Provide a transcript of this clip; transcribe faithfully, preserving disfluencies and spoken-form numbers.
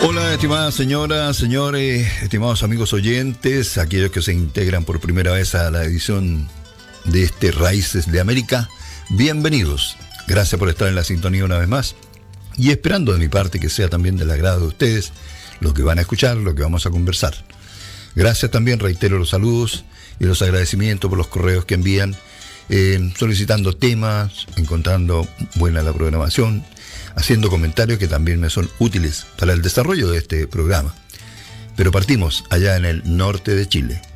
Hola, estimadas señoras, señores, estimados amigos oyentes, aquellos que se integran por primera vez a la edición de este Raíces de América, bienvenidos. Gracias por estar en la sintonía una vez más y esperando de mi parte que sea también del agrado de ustedes lo que van a escuchar, lo que vamos a conversar. Gracias también, reitero los saludos y los agradecimientos por los correos que envían, eh, solicitando temas, encontrando buena la programación, haciendo comentarios que también me son útiles para el desarrollo de este programa. Pero partimos allá en el norte de Chile.